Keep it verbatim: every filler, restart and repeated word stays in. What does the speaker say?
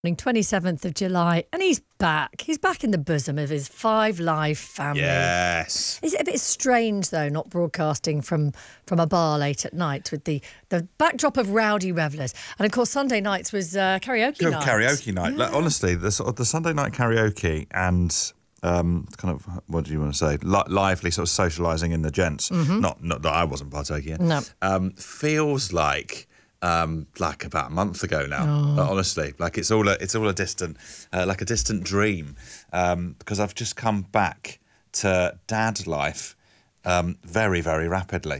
twenty-seventh of July, and he's back. He's back in the bosom of his Five Live family. Yes. Is it a bit strange, though, not broadcasting from, from a bar late at night with the, the backdrop of rowdy revellers? And, of course, Sunday nights was uh, karaoke Good night. karaoke night. Yeah. Like, honestly, the sort of the Sunday night karaoke and um, kind of, what do you want to say, Li- lively sort of socialising in the gents, Mm-hmm. not not that I wasn't partaking in, No. um, feels like... Um, like about a month ago now. Oh. Uh, honestly, like it's all a it's all a distant, uh, like a distant dream. Um, because I've just come back to dad life, um, very very rapidly.